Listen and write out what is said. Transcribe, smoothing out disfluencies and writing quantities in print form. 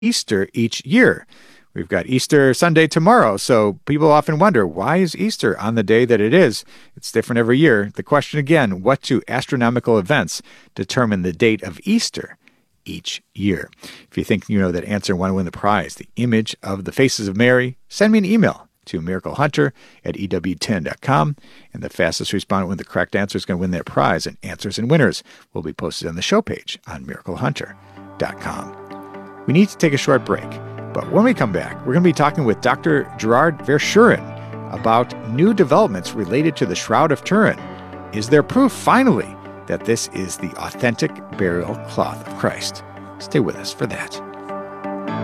Easter each year. We've got Easter Sunday tomorrow, so people often wonder, why is Easter on the day that it is? It's different every year. The question again, what two astronomical events determine the date of Easter each year? If you think you know that answer and want to win the prize, the image of the faces of Mary, send me an email to miraclehunter@ewtn.com, and the fastest respondent with the correct answer is going to win their prize, and answers and winners will be posted on the show page on miraclehunter.com. We need to take a short break, but when we come back, we're going to be talking with Dr. Gerard Verschuren about new developments related to the Shroud of Turin. Is there proof, finally, that this is the authentic burial cloth of Christ? Stay with us for that.